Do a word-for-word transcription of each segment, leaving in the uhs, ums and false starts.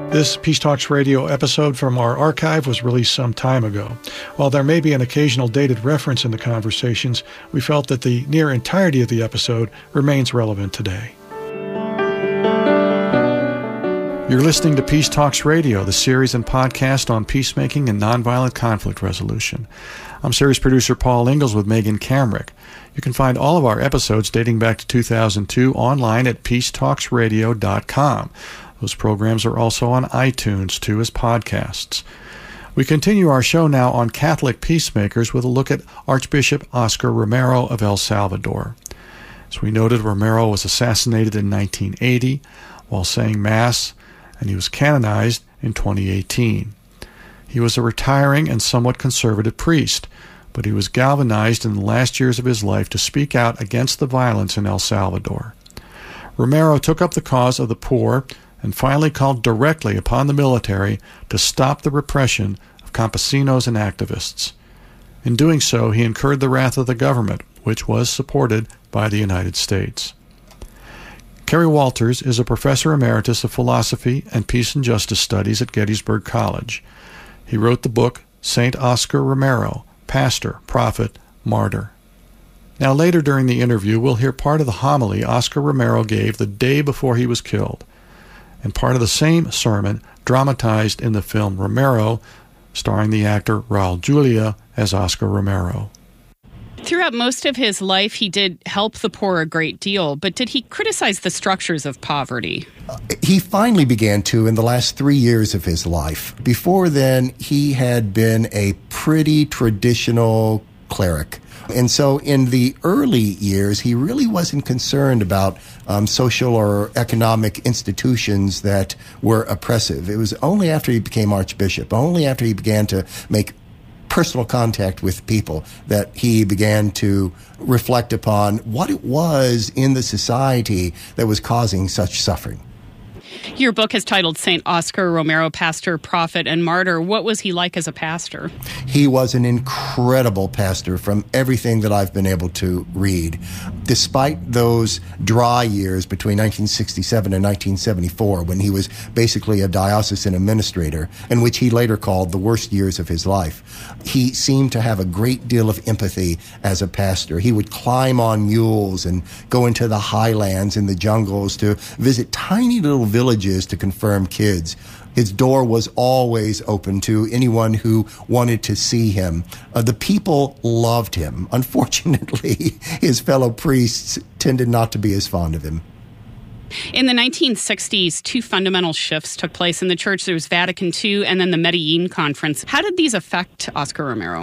This Peace Talks Radio episode from our archive was released some time ago. While there may be an occasional dated reference in the conversations, we felt that the near entirety of the episode remains relevant today. You're listening to Peace Talks Radio, the series and podcast on peacemaking and nonviolent conflict resolution. I'm series producer Paul Ingalls with Megan Kamrick. You can find all of our episodes dating back to two thousand two online at peace talks radio dot com. Those programs are also on iTunes, too, as podcasts. We continue our show now on Catholic peacemakers with a look at Archbishop Oscar Romero of El Salvador. As we noted, Romero was assassinated in nineteen eighty while saying Mass, and he was canonized in twenty eighteen. He was a retiring and somewhat conservative priest, but he was galvanized in the last years of his life to speak out against the violence in El Salvador. Romero took up the cause of the poor and finally called directly upon the military to stop the repression of campesinos and activists. In doing so, he incurred the wrath of the government, which was supported by the United States. Kerry Walters is a professor emeritus of philosophy and peace and justice studies at Gettysburg College. He wrote the book Saint Oscar Romero, Pastor, Prophet, Martyr. Now later during the interview, we'll hear part of the homily Oscar Romero gave the day before he was killed, and part of the same sermon dramatized in the film Romero, starring the actor Raul Julia as Oscar Romero. Throughout most of his life, he did help the poor a great deal, but did he criticize the structures of poverty? Uh, he finally began to in the last three years of his life. Before then, he had been a pretty traditional cleric. And so in the early years, he really wasn't concerned about um, social or economic institutions that were oppressive. It was only after he became archbishop, only after he began to make personal contact with people that he began to reflect upon what it was in the society that was causing such suffering. Your book is titled Saint Oscar Romero, Pastor, Prophet, and Martyr. What was he like as a pastor? He was an incredible pastor from everything that I've been able to read. Despite those dry years between nineteen sixty-seven and nineteen seventy-four, when he was basically a diocesan administrator, and which he later called the worst years of his life, he seemed to have a great deal of empathy as a pastor. He would climb on mules and go into the highlands and the jungles to visit tiny little villages to confirm kids. His door was always open to anyone who wanted to see him. Uh, the people loved him. Unfortunately, his fellow priests tended not to be as fond of him. In the nineteen sixties, two fundamental shifts took place in the church. There was Vatican Two and then the Medellin Conference. How did these affect Oscar Romero?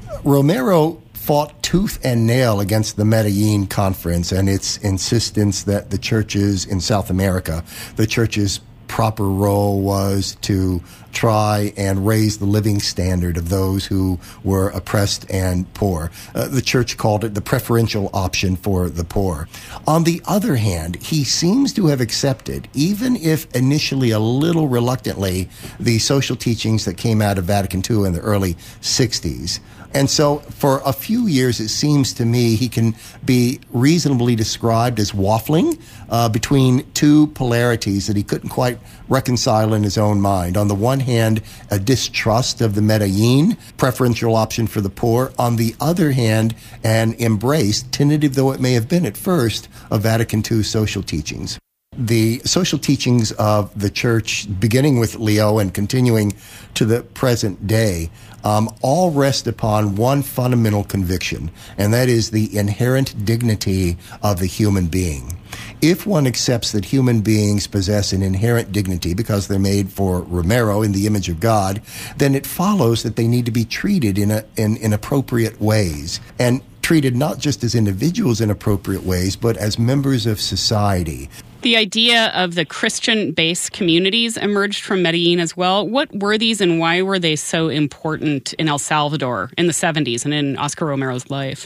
Romero fought tooth and nail against the Medellin Conference and its insistence that the churches in South America, the church's proper role was to try and raise the living standard of those who were oppressed and poor. Uh, the church called it the preferential option for the poor. On the other hand, he seems to have accepted, even if initially a little reluctantly, the social teachings that came out of Vatican Two in the early sixties. And so for a few years, it seems to me he can be reasonably described as waffling uh, between two polarities that he couldn't quite reconcile in his own mind. On the one hand, a distrust of the Medellin preferential option for the poor. On the other hand, an embrace, tentative though it may have been at first, of Vatican Two social teachings. The social teachings of the church, beginning with Leo and continuing to the present day, um, all rest upon one fundamental conviction, and that is the inherent dignity of the human being. If one accepts that human beings possess an inherent dignity because they're made for Romero in the image of God, then it follows that they need to be treated in, a, in, in appropriate ways, and treated not just as individuals in appropriate ways, but as members of society. The idea of the Christian-based communities emerged from Medellin as well. What were these and why were they so important in El Salvador in the seventies and in Oscar Romero's life?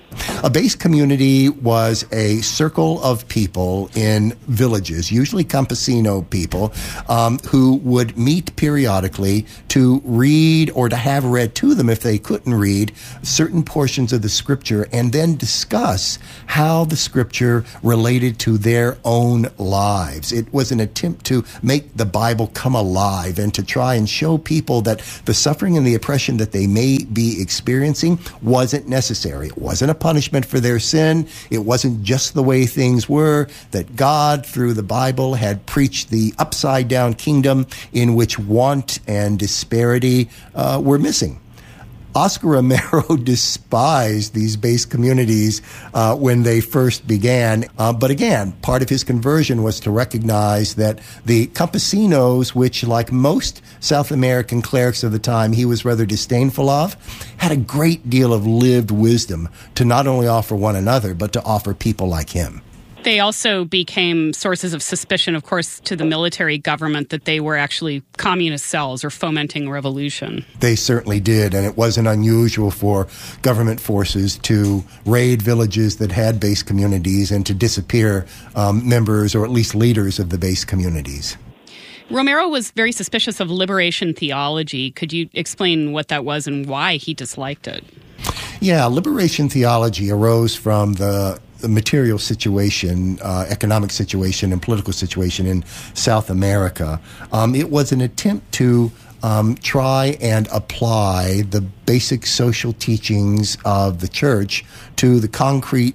A base community was a circle of people in villages, usually campesino people, um, who would meet periodically to read or to have read to them, if they couldn't read, certain portions of the scripture and then discuss how the scripture related to their own lives. It was an attempt to make the Bible come alive and to try and show people that the suffering and the oppression that they may be experiencing wasn't necessary. It wasn't a punishment for their sin. It wasn't just the way things were, that God, through the Bible, had preached the upside-down kingdom in which want and disparity uh, were missing. Oscar Romero despised these base communities uh, when they first began. Uh, but again, part of his conversion was to recognize that the campesinos, which like most South American clerics of the time he was rather disdainful of, had a great deal of lived wisdom to not only offer one another, but to offer people like him. They also became sources of suspicion, of course, to the military government that they were actually communist cells or fomenting revolution. They certainly did, and it wasn't unusual for government forces to raid villages that had base communities and to disappear um, members or at least leaders of the base communities. Romero was very suspicious of liberation theology. Could you explain what that was and why he disliked it? Yeah, liberation theology arose from the the material situation, uh, economic situation, and political situation in South America. Um, it was an attempt to um, try and apply the basic social teachings of the church to the concrete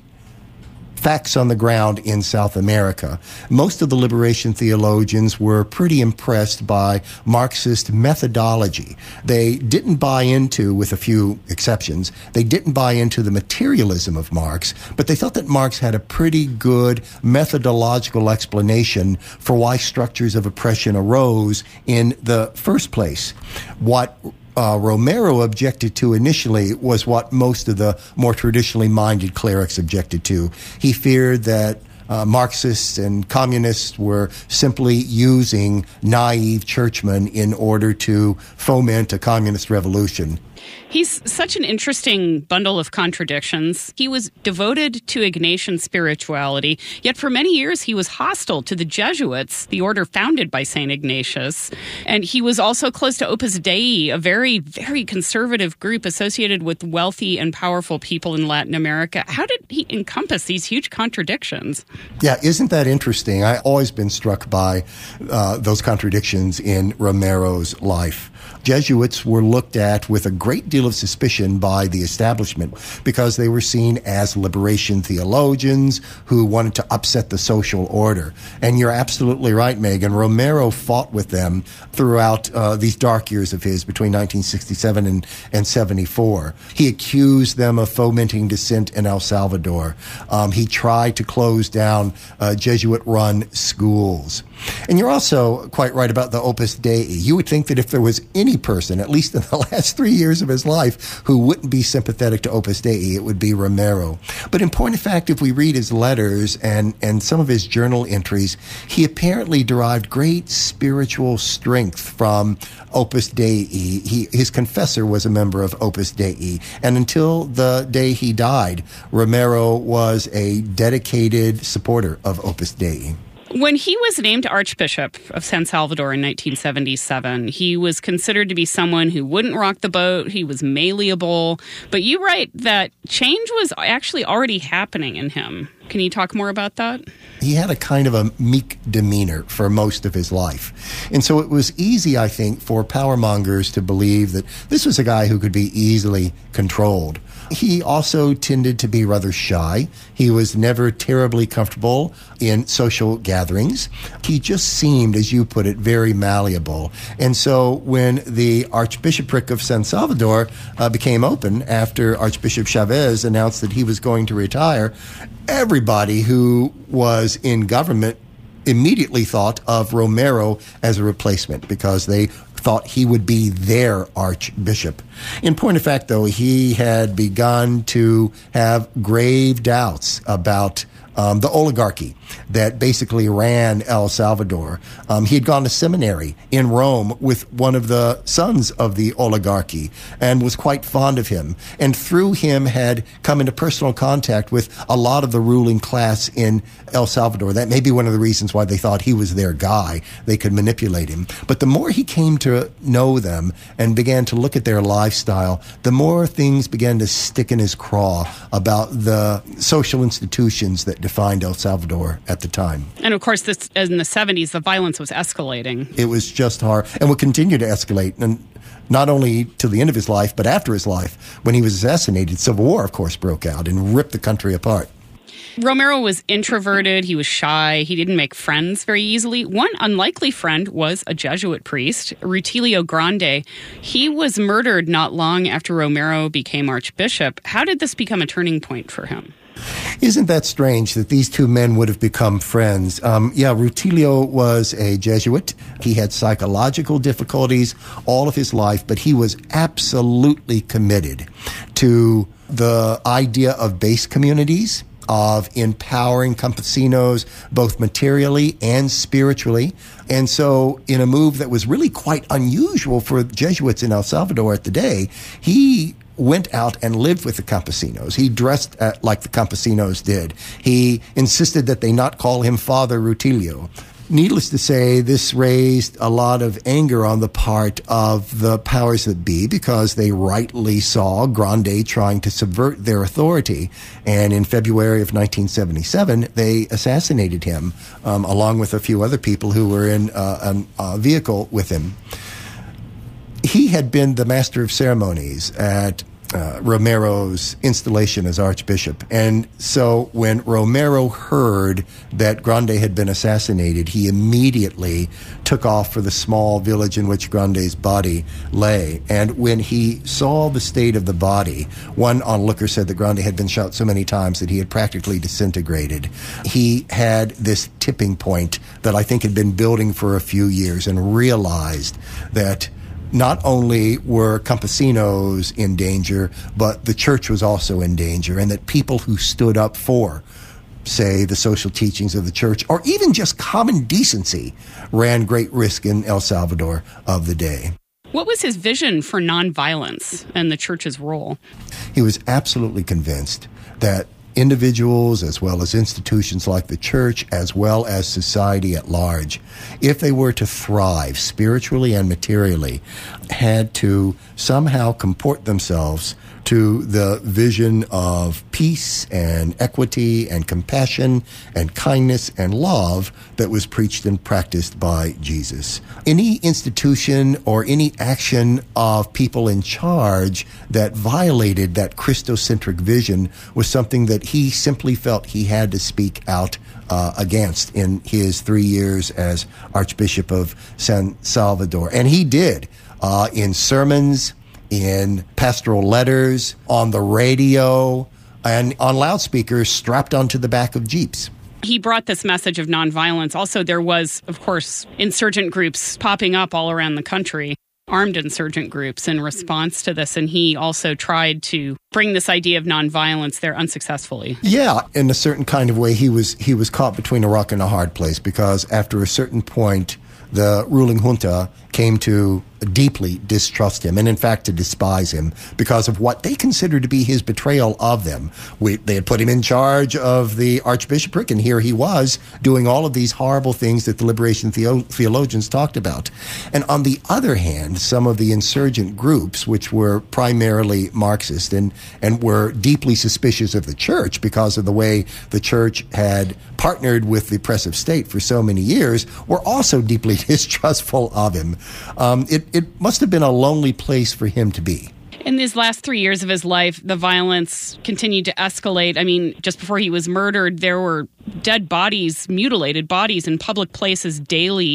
facts on the ground in South America. Most of the liberation theologians were pretty impressed by Marxist methodology. They didn't buy into, with a few exceptions, they didn't buy into the materialism of Marx, but they thought that Marx had a pretty good methodological explanation for why structures of oppression arose in the first place. What Uh, Romero objected to initially was what most of the more traditionally minded clerics objected to. He feared that uh, Marxists and communists were simply using naive churchmen in order to foment a communist revolution. He's such an interesting bundle of contradictions. He was devoted to Ignatian spirituality, yet for many years he was hostile to the Jesuits, the order founded by Saint Ignatius. And he was also close to Opus Dei, a very, very conservative group associated with wealthy and powerful people in Latin America. How did he encompass these huge contradictions? Yeah, isn't that interesting? I've always been struck by uh, those contradictions in Romero's life. Jesuits were looked at with a great deal of suspicion by the establishment because they were seen as liberation theologians who wanted to upset the social order. And you're absolutely right, Megan. Romero fought with them throughout uh, these dark years of his between nineteen sixty-seven and, and seventy-four. He accused them of fomenting dissent in El Salvador. Um, he tried to close down uh, Jesuit-run schools. And you're also quite right about the Opus Dei. You would think that if there was any person, at least in the last three years of his life, who wouldn't be sympathetic to Opus Dei, it would be Romero. But in point of fact, if we read his letters and, and some of his journal entries, he apparently derived great spiritual strength from Opus Dei. He, his confessor was a member of Opus Dei. And until the day he died, Romero was a dedicated supporter of Opus Dei. When he was named Archbishop of San Salvador in nineteen seventy-seven, he was considered to be someone who wouldn't rock the boat. He was malleable. But you write that change was actually already happening in him. Can you talk more about that? He had a kind of a meek demeanor for most of his life. And so it was easy, I think, for power mongers to believe that this was a guy who could be easily controlled. He also tended to be rather shy. He was never terribly comfortable in social gatherings. He just seemed, as you put it, very malleable. And so when the Archbishopric of San Salvador uh, became open after Archbishop Chavez announced that he was going to retire, everybody who was in government immediately thought of Romero as a replacement because they thought he would be their archbishop. In point of fact, though, he had begun to have grave doubts about um, the oligarchy that basically ran El Salvador. Um, he had gone to seminary in Rome with one of the sons of the oligarchy and was quite fond of him, and through him had come into personal contact with a lot of the ruling class in El Salvador. That may be one of the reasons why they thought he was their guy. They could manipulate him. But the more he came to know them and began to look at their lifestyle, the more things began to stick in his craw about the social institutions that defined El Salvador at the time. And of course, this in the seventies, the violence was escalating. It was just hard and would continue to escalate. And not only till the end of his life, but after his life, when he was assassinated, civil war, of course, broke out and ripped the country apart. Romero was introverted. He was shy. He didn't make friends very easily. One unlikely friend was a Jesuit priest, Rutilio Grande. He was murdered not long after Romero became archbishop. How did this become a turning point for him? Isn't that strange that these two men would have become friends? Um, yeah, Rutilio was a Jesuit. He had psychological difficulties all of his life, but he was absolutely committed to the idea of base communities, of empowering campesinos both materially and spiritually. And so in a move that was really quite unusual for Jesuits in El Salvador at the day, he went out and lived with the campesinos. He dressed uh, like the campesinos did. He insisted that they not call him Father Rutilio. Needless to say, this raised a lot of anger on the part of the powers that be because they rightly saw Grande trying to subvert their authority. And in February of nineteen seventy-seven, they assassinated him, um, along with a few other people who were in uh, a uh, vehicle with him. He had been the master of ceremonies at Uh, Romero's installation as archbishop. And so when Romero heard that Grande had been assassinated, he immediately took off for the small village in which Grande's body lay. And when he saw the state of the body, one onlooker said that Grande had been shot so many times that he had practically disintegrated. He had this tipping point that I think had been building for a few years and realized that not only were campesinos in danger, but the church was also in danger, and that people who stood up for, say, the social teachings of the church, or even just common decency, ran great risk in El Salvador of the day. What was his vision for nonviolence and the church's role? He was absolutely convinced that individuals, as well as institutions like the church, as well as society at large, if they were to thrive spiritually and materially, had to somehow comport themselves to the vision of peace and equity and compassion and kindness and love that was preached and practiced by Jesus. Any institution or any action of people in charge that violated that Christocentric vision was something that he simply felt he had to speak out uh, against in his three years as Archbishop of San Salvador. And he did uh, in sermons, in pastoral letters, on the radio, and on loudspeakers strapped onto the back of Jeeps. He brought this message of nonviolence. Also, there was, of course, insurgent groups popping up all around the country, armed insurgent groups in response to this. And he also tried to bring this idea of nonviolence there unsuccessfully. Yeah, in a certain kind of way, he was he was caught between a rock and a hard place, because after a certain point, the ruling junta came to deeply distrust him, and in fact to despise him because of what they considered to be his betrayal of them. We, they had put him in charge of the archbishopric, and here he was doing all of these horrible things that the liberation theo- theologians talked about. And on the other hand, some of the insurgent groups, which were primarily Marxist and, and were deeply suspicious of the church because of the way the church had partnered with the oppressive state for so many years, were also deeply distrustful of him. Um, it, it must have been a lonely place for him to be. In these last three years of his life, the violence continued to escalate. I mean, just before he was murdered, there were dead bodies, mutilated bodies in public places daily.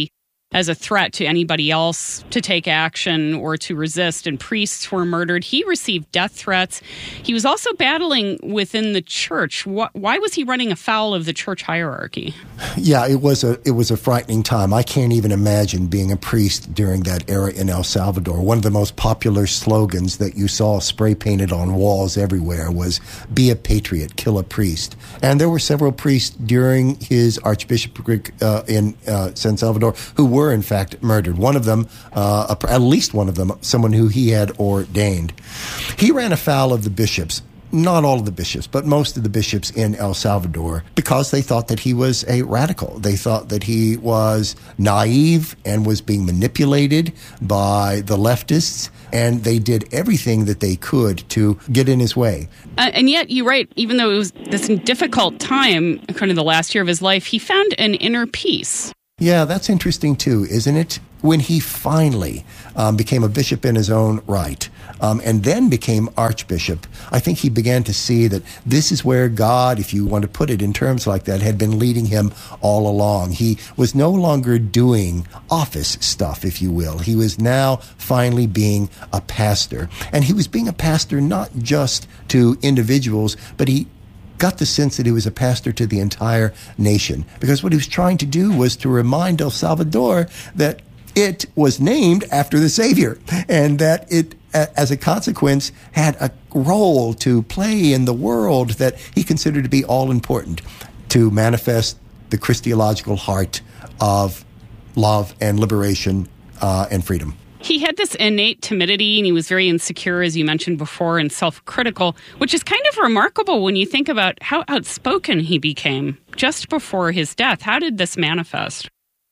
as a threat to anybody else to take action or to resist, and priests were murdered. He received death threats. He was also battling within the church. Why was he running afoul of the church hierarchy? Yeah, it was a it was a frightening time. I can't even imagine being a priest during that era in El Salvador. One of the most popular slogans that you saw spray painted on walls everywhere was "Be a patriot, kill a priest." And there were several priests during his archbishopric uh, in uh, San Salvador who were were in fact murdered. One of them, uh, at least one of them, someone who he had ordained. He ran afoul of the bishops, not all of the bishops, but most of the bishops in El Salvador, because they thought that he was a radical. They thought that he was naive and was being manipulated by the leftists, and they did everything that they could to get in his way. Uh, and yet, you're right, even though it was this difficult time, kind of the last year of his life, he found an inner peace. Yeah, that's interesting too, isn't it? When he finally um, became a bishop in his own right, um, and then became archbishop, I think he began to see that this is where God, if you want to put it in terms like that, had been leading him all along. He was no longer doing office stuff, if you will. He was now finally being a pastor. And he was being a pastor not just to individuals, but he got the sense that he was a pastor to the entire nation, because what he was trying to do was to remind El Salvador that it was named after the Savior, and that it, as a consequence, had a role to play in the world that he considered to be all important, to manifest the Christological heart of love and liberation uh, and freedom. He had this innate timidity, and he was very insecure, as you mentioned before, and self-critical, which is kind of remarkable when you think about how outspoken he became just before his death. How did this manifest?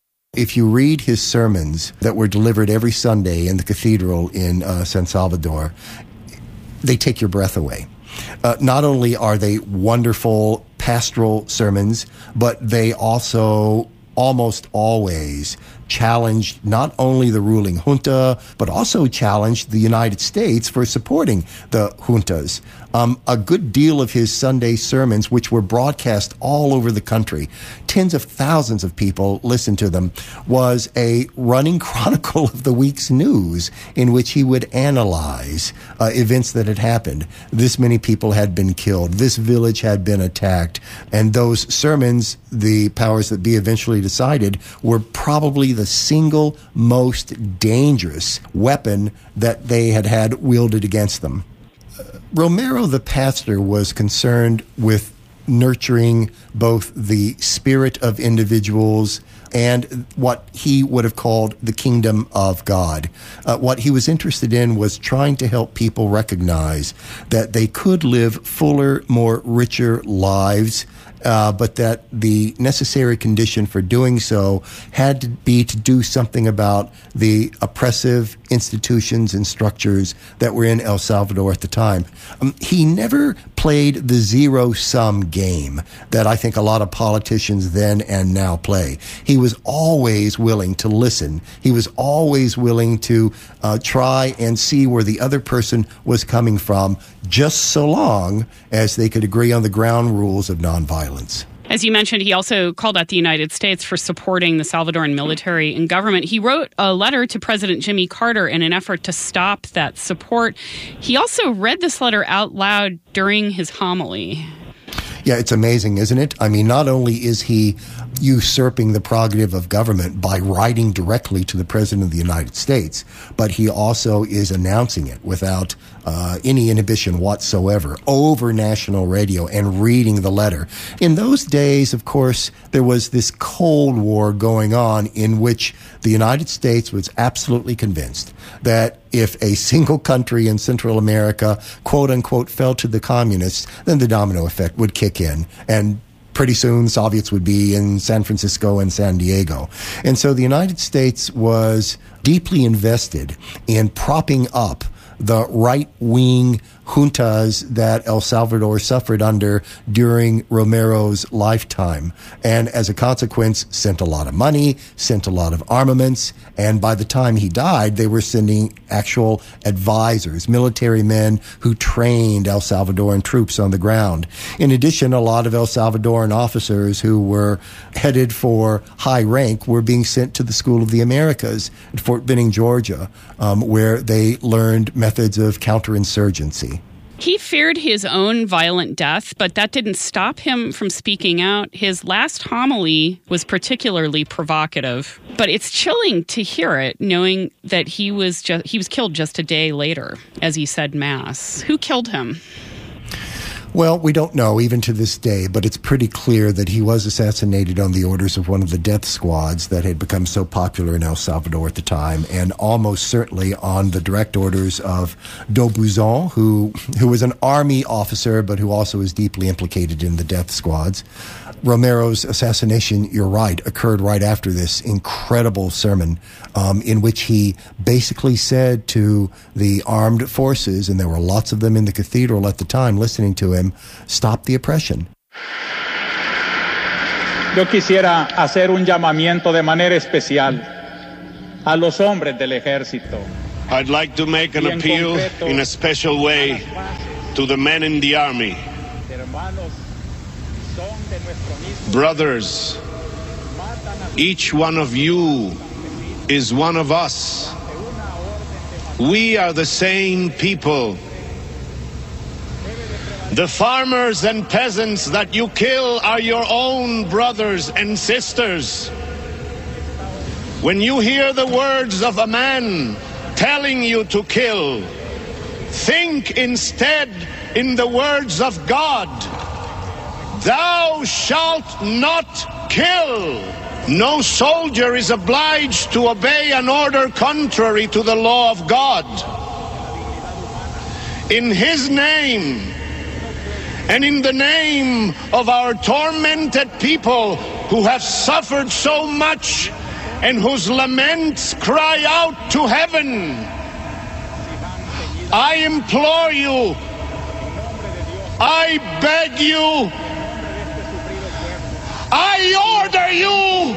If you read his sermons that were delivered every Sunday in the cathedral in uh, San Salvador, they take your breath away. Uh, not only are they wonderful pastoral sermons, but they also almost always challenged not only the ruling junta, but also challenged the United States for supporting the juntas. Um, a good deal of his Sunday sermons, which were broadcast all over the country, tens of thousands of people listened to them, was a running chronicle of the week's news in which he would analyze uh, events that had happened. This many people had been killed. This village had been attacked. And those sermons, the powers that be eventually decided, were probably the single most dangerous weapon that they had had wielded against them. Romero, the pastor, was concerned with nurturing both the spirit of individuals and what he would have called the kingdom of God. Uh, what he was interested in was trying to help people recognize that they could live fuller, more richer lives, uh, but that the necessary condition for doing so had to be to do something about the oppressive institutions and structures that were in El Salvador at the time. Um, he never played the zero-sum game that I think a lot of politicians then and now play. He was always willing to listen. He was always willing to uh, try and see where the other person was coming from, just so long as they could agree on the ground rules of nonviolence. As you mentioned, he also called out the United States for supporting the Salvadoran military and government. He wrote a letter to President Jimmy Carter in an effort to stop that support. He also read this letter out loud during his homily. Yeah, it's amazing, isn't it? I mean, not only is he usurping the prerogative of government by writing directly to the President of the United States, but he also is announcing it without uh, any inhibition whatsoever over national radio and reading the letter. In those days, of course, there was this Cold War going on in which the United States was absolutely convinced that if a single country in Central America, quote unquote, fell to the communists, then the domino effect would kick in, and pretty soon Soviets would be in San Francisco and San Diego. And so the United States was deeply invested in propping up the right-wing juntas that El Salvador suffered under during Romero's lifetime. And as a consequence, sent a lot of money, sent a lot of armaments, and by the time he died, they were sending actual advisors, military men who trained El Salvadoran troops on the ground. In addition, a lot of El Salvadoran officers who were headed for high rank were being sent to the School of the Americas at Fort Benning, Georgia, um, where they learned methods of counterinsurgency. He feared his own violent death, but that didn't stop him from speaking out. His last homily was particularly provocative, but it's chilling to hear it, knowing that he was just, he was killed just a day later as he said Mass. Who killed him? Well, we don't know, even to this day, but it's pretty clear that he was assassinated on the orders of one of the death squads that had become so popular in El Salvador at the time, and almost certainly on the direct orders of d'Aubusson, who, who was an army officer, but who also was deeply implicated in the death squads. Romero's assassination, you're right, occurred right after this incredible sermon um, in which he basically said to the armed forces, and there were lots of them in the cathedral at the time listening to him, stop the oppression. Yo quisiera hacer un llamamiento de manera especial a los hombres del ejército. I'd like to make an appeal in a special way to the men in the army. Brothers, each one of you is one of us. We are the same people. The farmers and peasants that you kill are your own brothers and sisters. When you hear the words of a man telling you to kill, think instead in the words of God. Thou shalt not kill. No soldier is obliged to obey an order contrary to the law of God. In his name, and in the name of our tormented people who have suffered so much and whose laments cry out to heaven, I implore you, I beg you, I order you,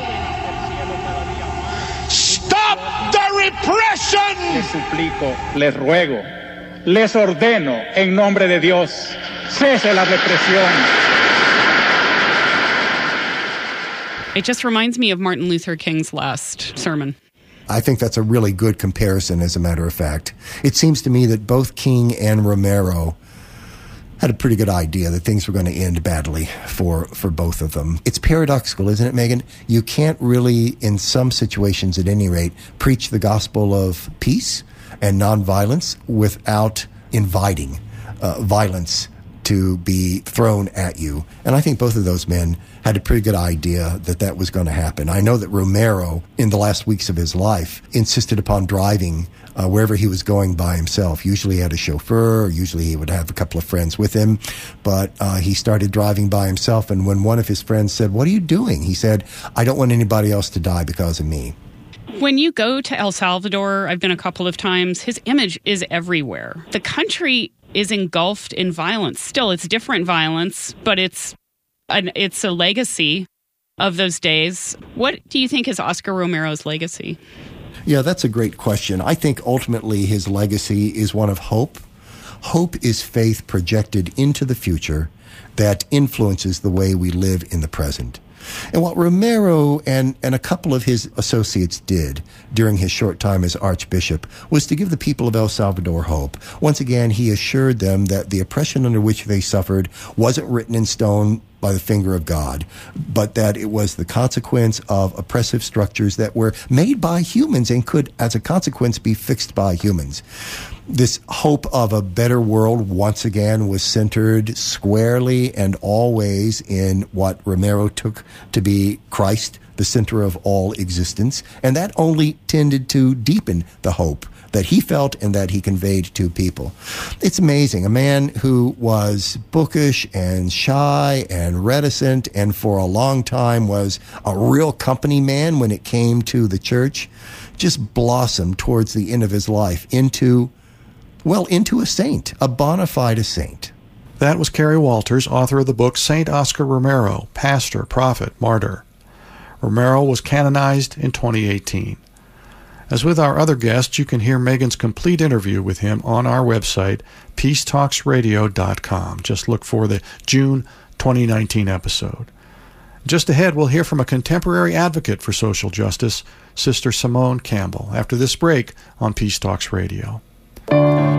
stop the repression. Les suplico, les ruego, les ordeno en nombre de Dios, cese la represión. It just reminds me of Martin Luther King's last sermon. I think that's a really good comparison, as a matter of fact. It seems to me that both King and Romero had a pretty good idea that things were going to end badly for, for both of them. It's paradoxical, isn't it, Megan? You can't really, in some situations at any rate, preach the gospel of peace and nonviolence without inviting uh, violence to be thrown at you. And I think both of those men had a pretty good idea that that was going to happen. I know that Romero, in the last weeks of his life, insisted upon driving uh, wherever he was going by himself. Usually he had a chauffeur, or usually he would have a couple of friends with him, but uh, he started driving by himself, and when one of his friends said, "What are you doing?" he said, "I don't want anybody else to die because of me." When you go to El Salvador, I've been a couple of times, his image is everywhere. The country is engulfed in violence. Still, it's different violence, but it's an, it's a legacy of those days. What do you think is Oscar Romero's legacy? Yeah, that's a great question. I think ultimately his legacy is one of hope. Hope is faith projected into the future that influences the way we live in the present. And what Romero and, and a couple of his associates did during his short time as Archbishop was to give the people of El Salvador hope. Once again, he assured them that the oppression under which they suffered wasn't written in stone by the finger of God, but that it was the consequence of oppressive structures that were made by humans and could, as a consequence, be fixed by humans. This hope of a better world, once again, was centered squarely and always in what Romero took to be Christ, the center of all existence, and that only tended to deepen the hope that he felt and that he conveyed to people. It's amazing. A man who was bookish and shy and reticent and for a long time was a real company man when it came to the church, just blossomed towards the end of his life into well, into a saint, a bona fide saint. That was Kerry Walters, author of the book Saint Oscar Romero, Pastor, Prophet, Martyr. Romero was canonized in twenty eighteen. As with our other guests, you can hear Megan's complete interview with him on our website, peace talks radio dot com. Just look for the June twenty nineteen episode. Just ahead, we'll hear from a contemporary advocate for social justice, Sister Simone Campbell, after this break on Peace Talks Radio.